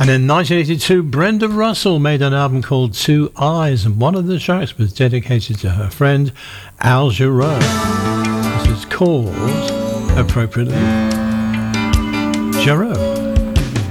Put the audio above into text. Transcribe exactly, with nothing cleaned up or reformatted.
And in nineteen eighty-two, Brenda Russell made an album called Two Eyes, and one of the tracks was dedicated to her friend Al Jarreau. This is called, appropriately, Jarreau.